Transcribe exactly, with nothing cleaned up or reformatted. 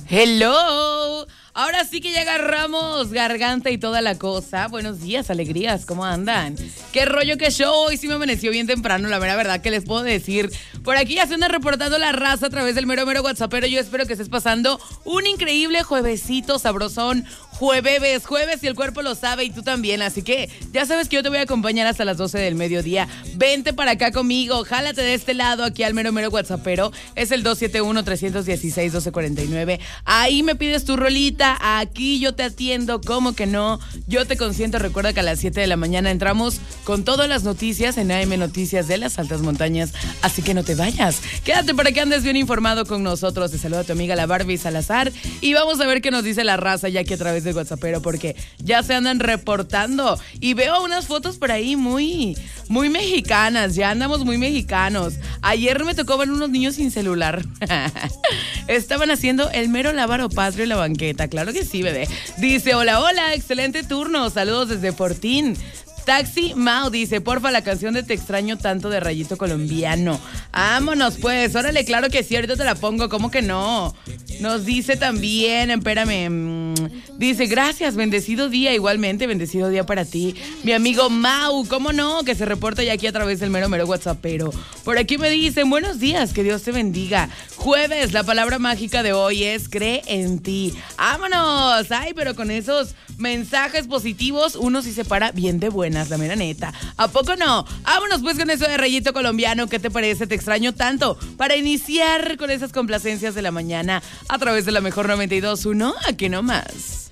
Hello. Ahora sí que ya agarramos garganta y toda la cosa. Buenos días, alegrías, ¿cómo andan? ¿Qué rollo que show? Hoy sí me amaneció bien temprano, la mera verdad que les puedo decir. Por aquí ya se anda reportando la raza a través del mero mero WhatsAppero. Yo espero que estés pasando un increíble juevesito sabrosón. Jueves, jueves y el cuerpo lo sabe y tú también. Así que ya sabes que yo te voy a acompañar hasta las doce del mediodía. Vente para acá conmigo, jálate de este lado aquí al mero mero WhatsAppero. Es el dos siete uno, tres uno seis, uno dos cuatro nueve. Ahí me pides tu rolita, aquí yo te atiendo, ¿cómo que no? Yo te consiento. Recuerda que a las siete de la mañana entramos con todas las noticias en A M Noticias de las Altas Montañas. Así que no te vayas. Quédate para que andes bien informado con nosotros. Te saluda tu amiga la Barbie Salazar y vamos a ver qué nos dice la raza ya aquí a través de WhatsAppero, porque ya se andan reportando y veo unas fotos por ahí muy, muy mexicanas. Ya andamos muy mexicanos. Ayer me tocó ver unos niños sin celular. Estaban haciendo el mero lábaro patrio en la banqueta. Claro que sí, bebé. Dice, hola, hola, excelente turno. Saludos desde Fortín. Taxi Mau dice, porfa, la canción de Te extraño tanto de Rayito Colombiano. Vámonos pues, órale, claro que sí, ahorita te la pongo, ¿cómo que no? Nos dice también, espérame, dice, gracias, bendecido día, igualmente, bendecido día para ti. Mi amigo Mau, ¿cómo no? Que se reporta ya aquí a través del mero mero WhatsAppero. Por aquí me dicen, buenos días, que Dios te bendiga. Jueves, la palabra mágica de hoy es cree en ti. Vámonos, ay, pero con esos mensajes positivos uno sí se para bien de buenas, la mera neta. ¿A poco no? Vámonos pues con eso de Rayito Colombiano. ¿Qué te parece? Te extraño tanto. Para iniciar con esas complacencias de la mañana a través de la mejor noventa y dos punto uno, aquí nomás.